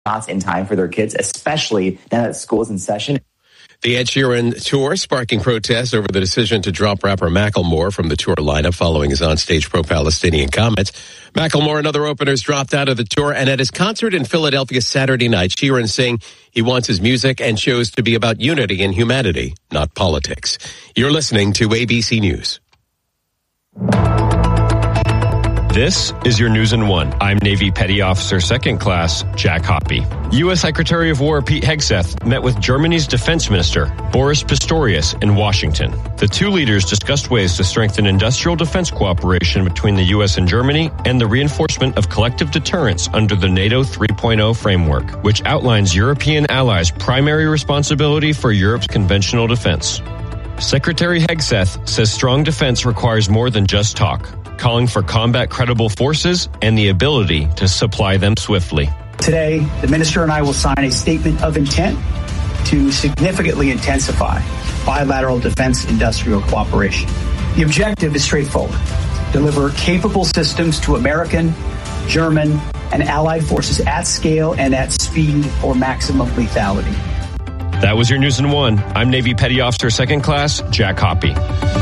not in time for their kids, especially now that school is in session. The Ed Sheeran tour sparking protests over the decision to drop rapper Macklemore from the tour lineup following his onstage pro-Palestinian comments. Macklemore and other openers dropped out of the tour, and at his concert in Philadelphia Saturday night, Sheeran saying he wants his music and shows to be about unity and humanity, not politics. You're listening to ABC News. This is your News in One. I'm Navy Petty Officer 2nd Class Jack Hoppy. U.S. Secretary of War Pete Hegseth met with Germany's Defense Minister Boris Pistorius in Washington. The two leaders discussed ways to strengthen industrial defense cooperation between the U.S. and Germany and the reinforcement of collective deterrence under the NATO 3.0 framework, which outlines European allies' primary responsibility for Europe's conventional defense. Secretary Hegseth says strong defense requires more than just talk, calling for combat credible forces and the ability to supply them swiftly. Today, the minister and I will sign a statement of intent to significantly intensify bilateral defense industrial cooperation. The objective is straightforward: deliver capable systems to American, German, and allied forces at scale and at speed for maximum lethality. That was your News in One. I'm Navy Petty Officer 2nd Class Jack Hoppy.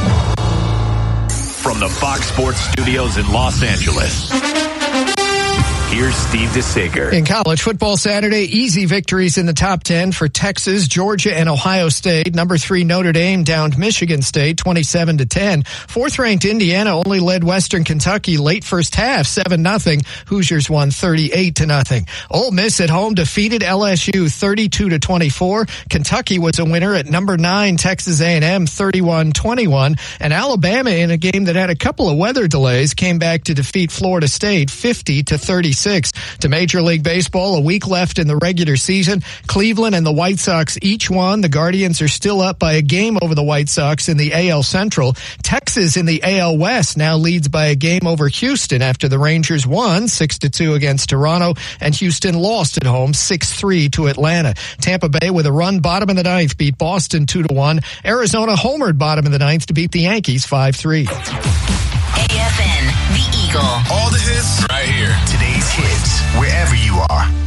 From the Fox Sports Studios in Los Angeles, here's Steve DeSager. In college football Saturday, easy victories in the top 10 for Texas, Georgia, and Ohio State. Number 3 Notre Dame downed Michigan State 27-10. 4th-ranked Indiana only led Western Kentucky late first half 7-0. Hoosiers won 38-0. Ole Miss at home defeated LSU 32-24. Kentucky was a winner at number 9 Texas A&M 31-21. And Alabama, in a game that had a couple of weather delays, came back to defeat Florida State 50-36. To Major League Baseball, a week left in the regular season. Cleveland and the White Sox each won. The Guardians are still up by a game over the White Sox in the AL Central. Texas in the AL West now leads by a game over Houston after the Rangers won 6-2 against Toronto, and Houston lost at home 6-3 to Atlanta. Tampa Bay with a run bottom of the ninth beat Boston 2-1. Arizona homered bottom of the ninth to beat the Yankees 5-3. AFN, The Eagle. All the hits right here. Today's hits, wherever you are.